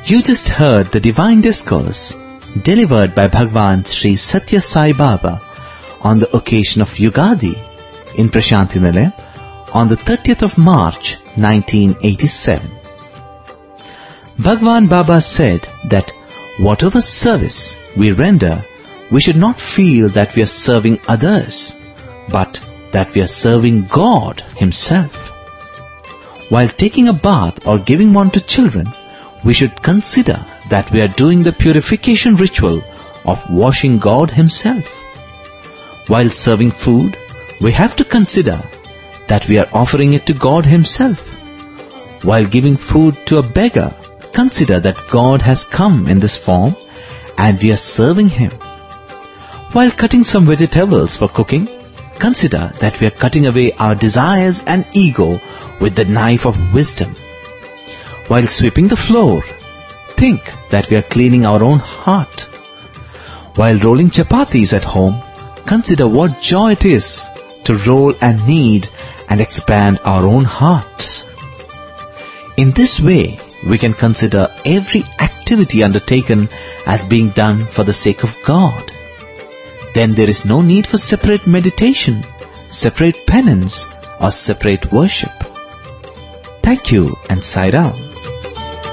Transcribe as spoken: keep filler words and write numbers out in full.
You just heard the divine discourse delivered by Bhagwan Sri Satya Sai Baba on the occasion of Yugadi in Prashanthi Nilayam on the thirtieth of March nineteen eighty-seven. Bhagwan Baba said that whatever service we render, we should not feel that we are serving others, but that we are serving God Himself. While taking a bath or giving one to children, we should consider that we are doing the purification ritual of washing God Himself. While serving food, we have to consider that we are offering it to God Himself. While giving food to a beggar, consider that God has come in this form and we are serving Him. While cutting some vegetables for cooking, consider that we are cutting away our desires and ego with the knife of wisdom. While sweeping the floor, think that we are cleaning our own heart. While rolling chapatis at home, consider what joy it is to roll and knead and expand our own hearts. In this way, we can consider every activity undertaken as being done for the sake of God. Then there is no need for separate meditation, separate penance, or separate worship. Thank you and Sai Ram.